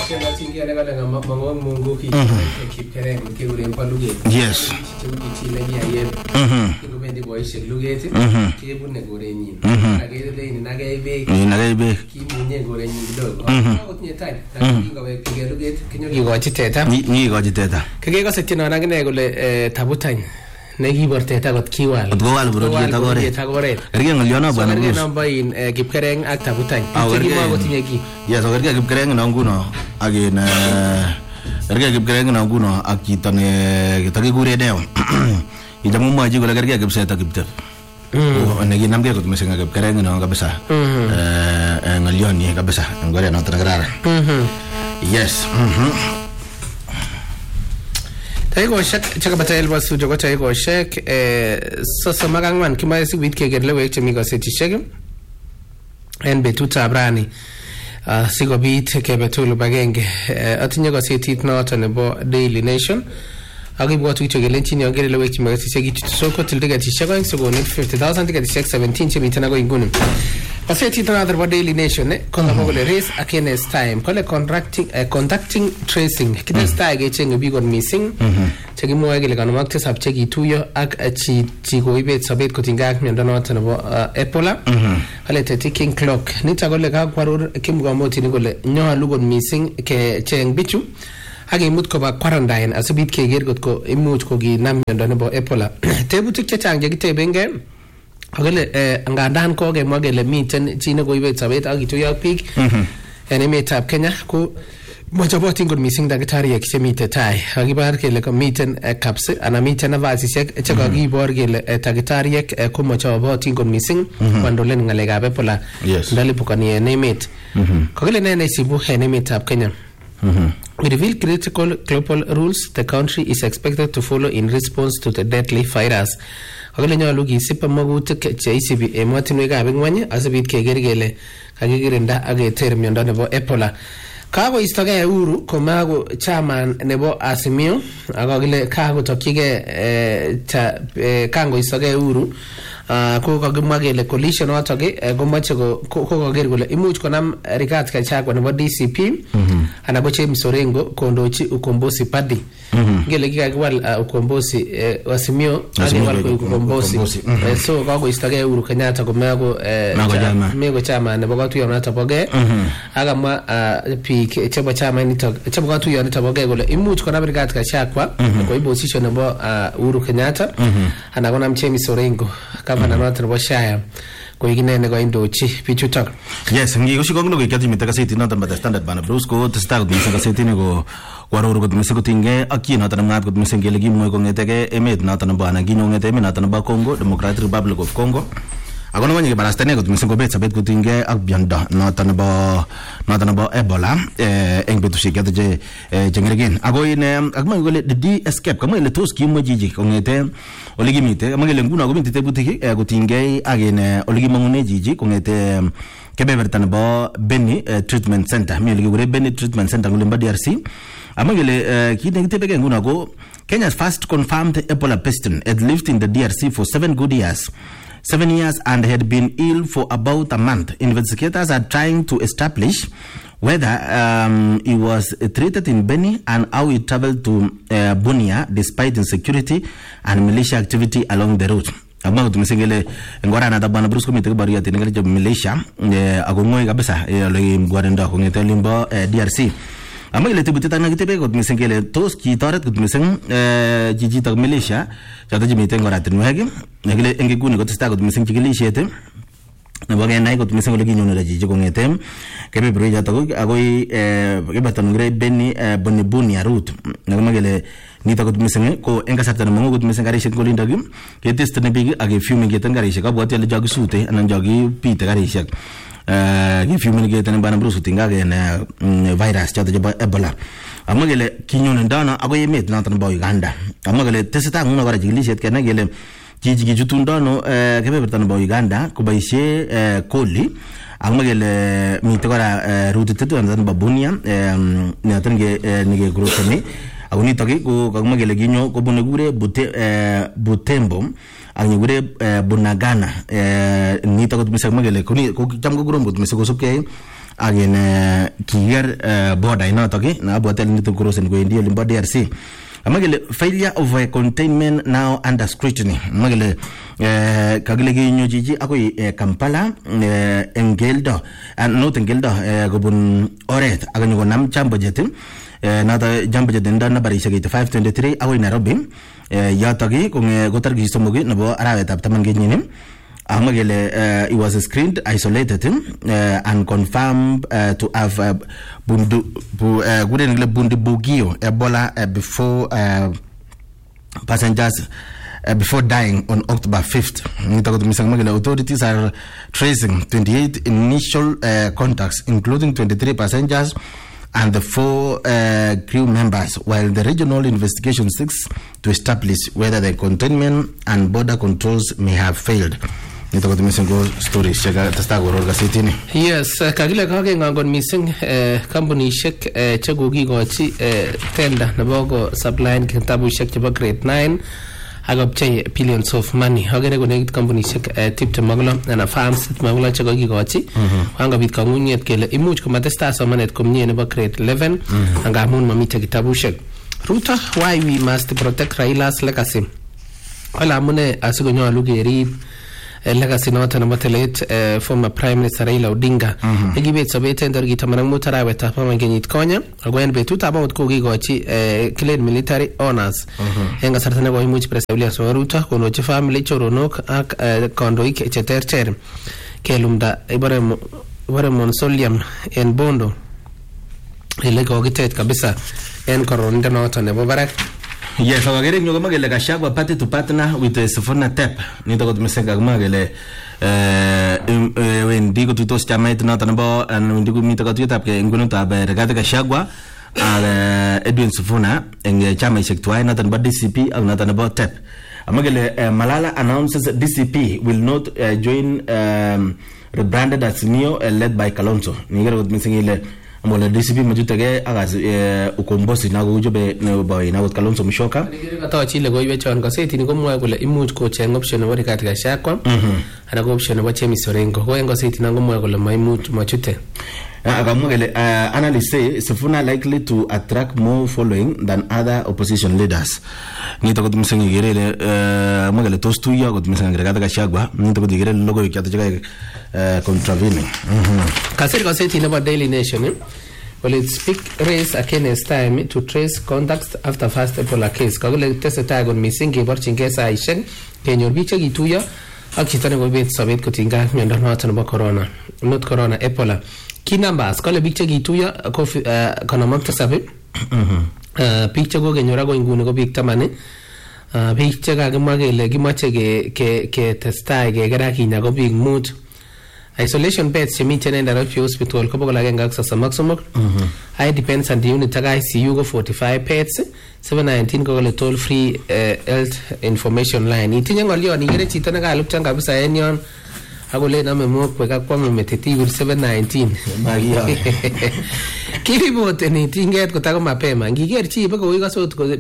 Yes. Negiborteta got kiwal. Gowal borodiet agore. Erge ngaliona bwana Bruce. Namba in kipkereng ak tabutany. Chekimo gotinye ki. Yes, erge kipkereng na nguno again erge kipkereng na nguno ak chito ne takigure Deo. Ijamu mwaji kole erge kipseta kiptep. Neginamge kot mising kipkereng na kabisa. Ngalioni kabisa ngore na tragrara. Yes. Taiko shek chakapata elwa studio kwa taiko shek sasa magangwan kima sibit kegerlewe chemi gazeti shek en betuta abrani sigo bit ke betulu bagenge atinye gazetit noto nebo Daily Nation agibwatu kicho gelenchini ongerelewe chemi gazeti shek soko tildigati shek soko net 50,000 tigati shek 17 chemi tanago inguni Gazetit another about Daily Nation konda mogole race against time kole conducting tracing kitestai gechenge bigon missing chekimwoe kele kanam ak tisab chekituyo ak chi koibet sobet kotinga ak miondo noto nebo Ebola kale the ticking clock nita kole kakwarur kimgamoti ni kole nyolu gon missing ke cheng bichu ak imut koba quarantine asibit keger kotko imuch koginam miondo nebo Ebola tebutik chechang chekitebenge Agele ngadan ko ke magele miten chine ko ibet sabet ak ituyo pik en emetab Kenya ko mochobotin kot missing daktariek chemite tai akibar kele ko miten caps ana miten nafasisiek chekakibor kele daktariek ko mochobotin kot missing wandolen ngalekab Ebola ndalipokani en emet kokele ne sibu en emetab Kenya We reveal critical global rules the country is expected to follow in response to the deadly virus. Akile nyolu kisib magutik che isibi emotinwekab ngwony asibit keger kele kakikirinda ak keter miondo nebo Ebola. Kakoistogei Uhuru komago chairman nebo Azimio akakile kakotokyige kangoistogei Uhuru ko kakimwa kele coalition noto komoche koker kole imuch konam Rigathi Gachagua nebo DCP ana ko James Orengo kondochi Ukombosi Party ngele kikakiwal Ukombosi Azimio akiwal Ukombosi so kakoistogei Uhuru Kenyatta komago mego chairman nebo katuyonoto boge akamwa biik chebo chama nito chebo katuyonoto boge kole imuch konam Rigathi Gachagua ko opposition nebo Uhuru Kenyatta ana konam James Orengo kama not Roshaya koigine ko indochi bichutok. Yes, ngikushi kongo kikati mitakasiti not but the standard bana Bruce ko testa ko mitakasiti ni ko waruru ko misiko tinge akina tan ngat ko misengele gi moy ko ngetege emet na tan bana ginyo ngete emet na tan ba Congo Democratic Republic of Congo agono manye balastane ko misengo bet sabet ko tinge ak bianda na tan ba Ebola eng betu shikata je jengeregen ago ine ak man gole di escape kama ile tos ki mo jiji ko ngete oligi mite amagele nguna go mite butiki ko tinge agene oligi mangune jiji ko ngete kebebertan ba Beni treatment center mi oligi gure Beni treatment center ngule DRC amagele kide ngitebege nguna go Kenya's first confirmed Ebola patient had lived in the DRC for 7 good years. 7 years and had been ill for about a month. Investigators are trying to establish whether he was treated in Beni and how he traveled to Bunia despite insecurity and militia activity along the route. Among tumisengele ngora na dabana Bruce komite baria tinengele job militia agongoi kabisa le ngwarenda kongete limbo DRC. Amagele tibutita na kitebe ko tumisengele tos ki toret ko tumiseng jiji ta militia jata jimite ngora tinwege ngele engeguni ko testa ko tumiseng chikilishete Nabage nai ko tumiseng le ginyo na jiji ko ngete kebe bro jata ko agoi kebatan ngre Beni Bonibuni ya route ngamagele nita ko tumiseng ko engasarta na mongo ko tumiseng garishe ko lindagi ke test ne big age fuming getan garishe ka bwati le jagi sute anan jagi pite garishe ke fuming getan bana bro sutinga ge na virus jata jaba Ebola amagele kinyo ndana agoi met na tan ba Uganda amagele tesita nguna gara jigilishe ke na gele jiji jutundano kebe bertan ba Uganda ko baishe koli amagele mitogara route tetu andan ba Bunia ne atenge nige grotene agoni toki ko kagmagele ginyo ko bonegure Butembo agnyugure Bunagana ni to ko tumisag magele ko jam ko grom ko tumisag ko sokay again kiger border inotok na abwatel nito crossing kwendi olimbo DRC. Amagele failure of containment now under scrutiny. Amagele kagile kinyoji akoi Kampala Engeldo and not Engeldo gobun oret aganyo konam jambo jetim nata jambo jetin na barisha gate 523 akoi Nairobi yatagi kung gotar gi somogi nabo arawet ab taman ginyini. Amagele he was screened, isolated and confirmed to have bundibugio Ebola before passengers before dying on October 5th. Authorities are tracing 28 initial contacts, including 23 passengers and the 4 crew members, while the regional investigation seeks to establish whether the containment and border controls may have failed. Yes, kagile kage ngangon missing company shek chagugi gochi tender nabogo supply kitabu shek chaba grade 9 agopche billions of money hagere go negit company shek tip to maglo na farms maglo chagugi gochi wanga bit kangunyet kele imuch komatesta somanet komnye nebo grade 11 angamun mamite kitabu shek Ruto, why we must protect Raila's legacy. Wala mune asigonyo gerib legacy not na matelete former prime minister Raila Odinga igibet sobete ndor gitamarang mutarawe tapa mangenyit konya agwen betuta about ko gigochi clean military honors enga sartana go imuch president Ruto kono che family choronok ak kondoik cheterter kelumda ibare monsolium en bondo ile go gitet kabisa en koronda noto nebo barak. Yes, agere nyoga magele Gachagua party to partner with Sifuna Tep. Nito ko tumesenga magele when digo tutos chama ito nata nabo and digo mito ka tuyata ke nguno tabe regate Gachagua Edwin Sifuna eng chama isektuai nata nabo DCP au nata nabo Tep. Amagele Malala announces DCP will not join rebranded as Neo led by Kalonzo. Nigero ko tumesenga Amola DCP majutage agas ukombosi na gojobe ne boy na Kalonzo Musyoka to chile go yechon gazeti ni komwa kole imuch ko cheng option wori katika Gachagua ana go option wa Chemi Sorengo go gazeti na komwa kole maimuch machute akamwele analysts say Sifuna likely to attract more following than other opposition leaders. Nito ko tumsengi gerele mwele tostu ya ko tumsengi katika Gachagua nito ko gerele logo yakata jaga contravening. Gazeti nebo Daily Nation well it speak raise against time to trace contacts after first Ebola case kagole teseta gon missing ke borchin ke saishen kenyor biche gituya ak chitane go bet sabet ko tinga miondo noto nebo corona not corona Ebola key numbers kale biche gituya ko kono monta sabe biche go genyora go ingune go bik tamane biche ga gemagele gimache ke testai ke gara kinya go big mood isolation beds chemiten in the hospital ko bogola genga sa maximum I depends on the unit taga ICU go 45 beds 719 ko le toll free health information line itinye ngolyo ni gere chito na galup changa bisa enyon agole na memo kweka kwa meteti 719 magia kiribote ni tinget kutaka mapema ngiger chi bako wiga sot ko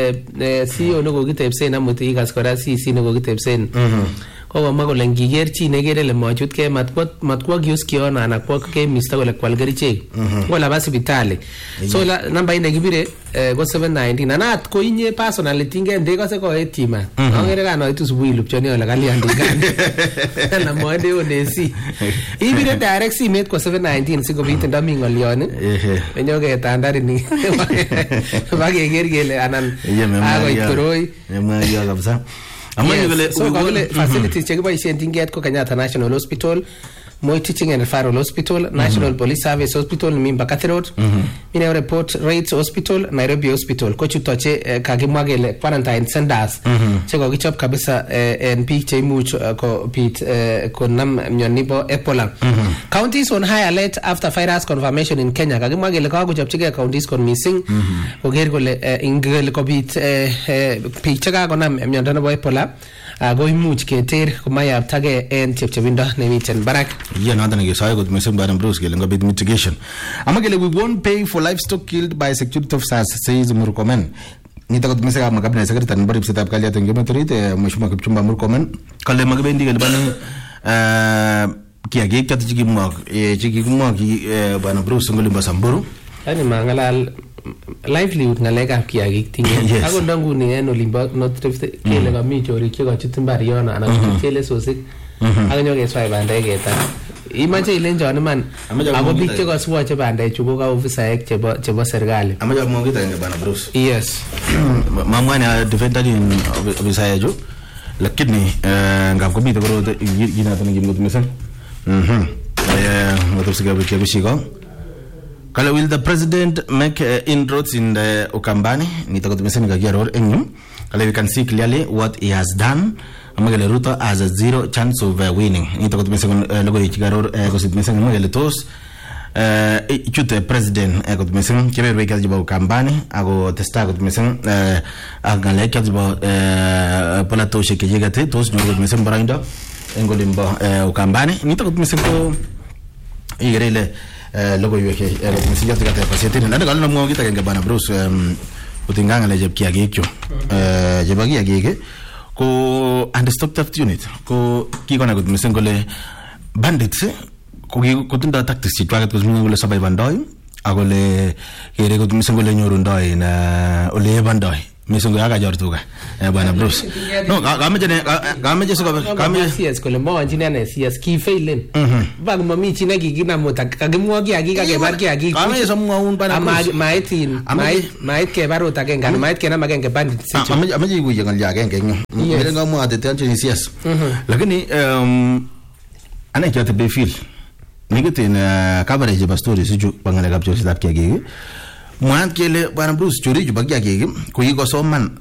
CEO no go gitepsen amuti gas kora CC no go gitepsen ko ma ko lengiger chi negere le machut ke matkwa gius kiona na kwa ke mista ko le kwalgari che wala basi vitale so la namba ine gibire go 719 na ko inye personality ngende ko se ko etima ngere kana itu subuhi lupchoni wala kali andikane na mwende onesi ibire direct si met ko 719 siko bitenda mingolione enyoge tandari ni bage gergele anan ago itoroi ema yo kabisa amanye so kagole facilities cheke boisien tinget ko Kenyatta National Hospital Moi Teaching and Referral Hospital, National Police Service Hospital, Mimba Road, Mineo Report Rates Hospital, Nairobi Hospital. Ko chutoche kagimwagele quarantine centers. Cheko kichop kabisa en peak cheimuch ko pit ko nam myonibo Ebola. Counties on high alert after virus confirmation in Kenya. Kagimwagele kagochop chike counties kon missing. Koger kole ingel ko pit peak cheka ko nam myondo nebo Ebola. Go imuch keter kumaya tage en chepchebindo nemiten barak. Yeah, no, then I got Mr. Baran Bruce getting a bit mitigation. Amagele, we won't pay for livestock killed by security officers, says Murkomen. Nita got Mr. Magabin Secretary and Barib Setup Kalia and Gemetrit, Mushma Chumba Murkomen, Kale Magabendi Albani kiagik choto chikimwa bwana Bruce ngolimbo Samburu. Yani mangalal livelihood ngalekab kiagik tinye. Ako ndanguni en olimbo North Rift kele kami chorik chekachut mbar yono anan chele sosik. Ak nyokeswai bandek ketar. Imache ilenjon iman ako biik chekaswoche bandechu ko ka ofisaek chebo serikali. Amache amwa kit agenge bwana Bruce. Yes. Mamwani defender in ofisaechu lakini ngap komite korot kinata ngimgot mising. Ngotopsiga bishiko. Kala, will the president make inroads in the Ukambani? Nitagot mising gagiaror engum. Kala, we can see clearly what he has done. Amagale Ruto has a 0 chance of winning. Nitagot mising logo ichigaror gosit mising amagale tos chute president got mising keberwe kajiba Ukambani ago testa got mising agale kajiba palato shekejegate tos nyogot mising baraindo engolimbo Ukambani nitagot mising ko igerele logo yake misija tukate pasietini ndio kalona mwangi takenge bana Bruce utinganga le jeb kiagikyo jebagi agige ko unstopped theft unit ko kikona gut mising kole bandits ko kutunda tactics chitwaget ko ngule sabai bandoi agole kere gut mising kole nyorundoi na ole bandoi mising ga jortuga bana Bruce no gameje so gameje CS kole mwanji nene CS ki failen bag mami chine giginamo takagimwa kiagik agebar kiagik gameje so mwaun bana maitin mait ke barot agenge mait ke na magenge bandit sicho amaje iguye ngal agenge nyo mere ngamwa detention CS lakini ana kyate be feel nigetin coverage ba stories ju bangale kapcho sitat kiagik mwan kele bwana Bruce chori ju bagya kiagik ko yigo soman